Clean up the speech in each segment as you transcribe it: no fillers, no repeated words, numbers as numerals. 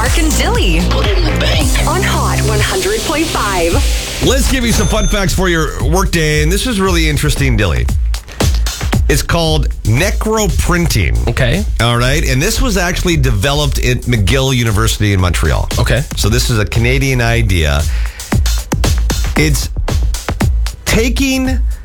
Mark and Dilly. Put it in the bank. On Hot 100.5. Let's give you some fun facts for your workday, and this is really interesting, Dilly. It's called necroprinting. Okay. All right, and this was actually developed at McGill University in Montreal. Okay. So this is a Canadian idea. It's taking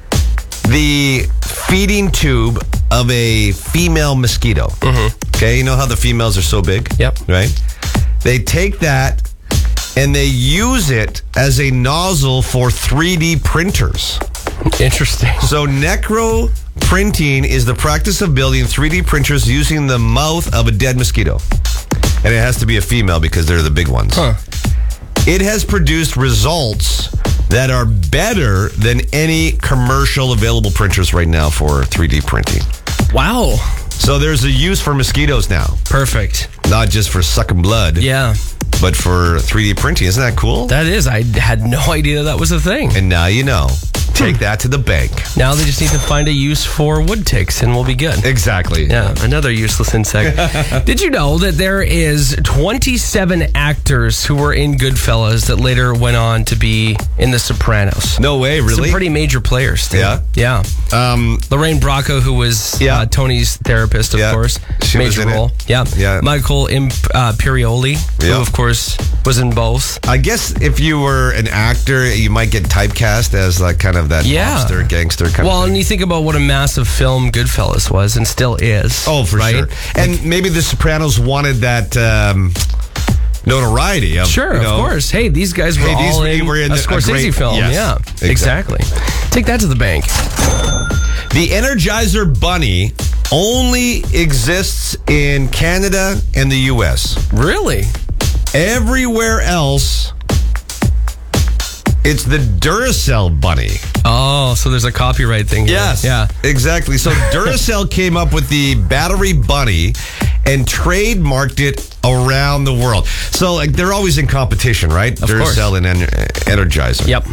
the feeding tube of a female mosquito. Okay, you know how the females are so big? Yep. Right? They take that and they use it as a nozzle for 3D printers. Interesting. So necroprinting is the practice of building 3D printers using the mouth of a dead mosquito. And it has to be a female because they're the big ones. Huh. It has produced results that are better than any commercial available printers right now for 3D printing. Wow. So there's a use for mosquitoes now, Perfect. not just for sucking blood, Yeah. but for 3D printing. Isn't that cool? That is. I had no idea that was a thing. And now you know. Take that to the bank. Now they just need to find a use for wood ticks and we'll be good. Exactly. Yeah, another useless insect. Did you know that there is 27 actors who were in Goodfellas that later went on to be in The Sopranos? No way, really? Some pretty major players, too. Yeah? Yeah. Lorraine Bracco, who was Yeah. Tony's therapist, of Yeah. course. She was major in role. it. Yeah. Yeah. Michael Imperioli, Yeah. who, of course, was in both. I guess if you were an actor, you might get typecast as like kind of that Yeah. mobster, gangster kind Well, of and thing. you think about what a massive film Goodfellas was and still is. Oh, for right? sure. And maybe The Sopranos wanted that notoriety. Of, Sure, you know, of course. Hey, these guys were all in were in a a Scorsese great- film. yes, Yeah, exactly. Take that to the bank. The Energizer Bunny only exists in Canada and the U.S. Really? Everywhere else, it's the Duracell Bunny. Oh, so there's a copyright thing here. Yes. Yeah. Exactly. So Duracell came up with the battery bunny and trademarked it around the world. So like they're always in competition, right? Of course. Duracell and Energizer. Yep.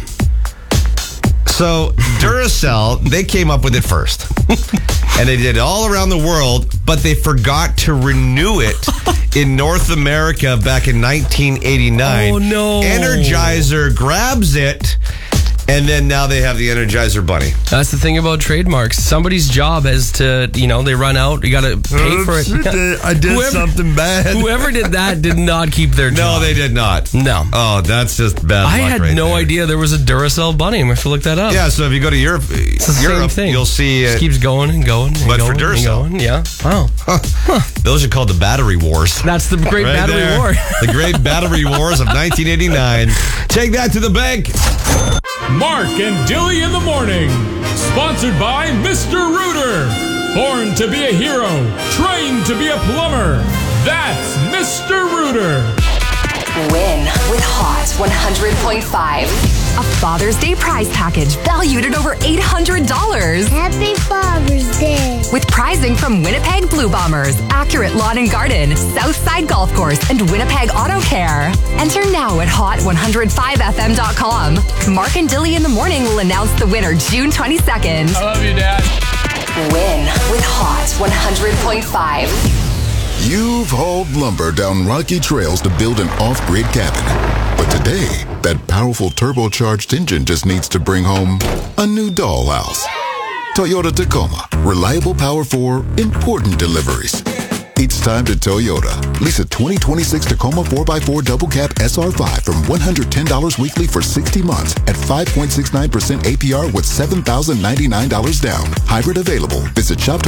So Duracell, they came up with it first. And they did it all around the world, but they forgot to renew it in North America back in 1989. Oh, no. Energizer grabs it, and then now they have the Energizer Bunny. That's the thing about trademarks. Somebody's job is to, they run out. You got to pay for it. I did something bad. Whoever did that did not keep their No, job. they did not. No. Oh, that's just bad luck I had right no there. idea there was a Duracell bunny. I'm going to have to look that up. Yeah, so if you go to Europe, It's the same thing. you'll see Just it. keeps going and going and But for going and Duracell. going. Yeah. Wow. Those are called the Battery Wars. That's the great Right battery there. war. The great Battery Wars of 1989. Take that to the bank. Mark and Dilly in the morning. Sponsored by Mr. Rooter. Born to be a hero, trained to be a plumber. That's Mr. Rooter. Win with Hot 100.5. A Father's Day prize package valued at over $800. Happy Father's Day. With prizing from Winnipeg Blue Bombers, Accurate Lawn and Garden, Southside Golf Course, and Winnipeg Auto Care. Enter now at hot105fm.com. Mark and Dilly in the morning will announce the winner June 22nd. I love you, Dad. Win with Hot 100.5. You've hauled lumber down rocky trails to build an off-grid cabin. But today, that powerful turbocharged engine just needs to bring home a new dollhouse. Toyota Tacoma. Reliable power for important deliveries. It's time to Toyota. Lease a 2026 Tacoma 4x4 double cab SR5 from $110 weekly for 60 months at 5.69% APR with $7,099 down. Hybrid available. Visit shop